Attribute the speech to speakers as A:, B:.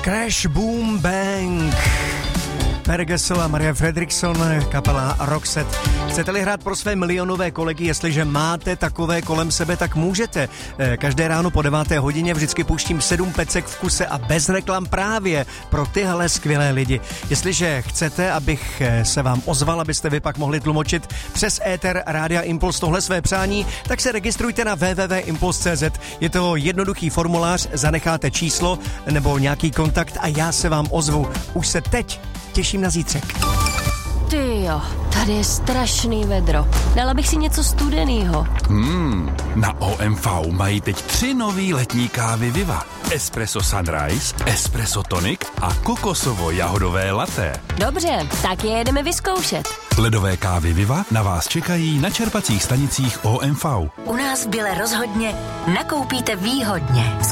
A: Crash Boom Bang. Ferguson a Maria Fredriksson, kapela Roxette. Chcete-li hrát pro své milionové kolegy, jestliže máte takové kolem sebe, tak můžete. Každé ráno po 9. hodině vždycky pouštím 7 pecek v kuse a bez reklam právě pro tyhle skvělé lidi. Jestliže chcete, abych se vám ozval, abyste vy pak mohli tlumočit přes éter Rádia Impuls tohle své přání, tak se registrujte na www.impuls.cz. Je to jednoduchý formulář, zanecháte číslo nebo nějaký kontakt a já se vám ozvu. Už se teď těším na zítřek.
B: Tyjo, tady je strašný vedro. Dala bych si něco studenýho.
C: Na OMV mají teď 3 nový letní kávy Viva. Espresso Sunrise, Espresso Tonic a kokosovo-jahodové latte.
B: Dobře, tak je jedeme vyzkoušet.
C: Ledové kávy Viva na vás čekají na čerpacích stanicích OMV.
D: U nás v Bile rozhodně nakoupíte výhodně.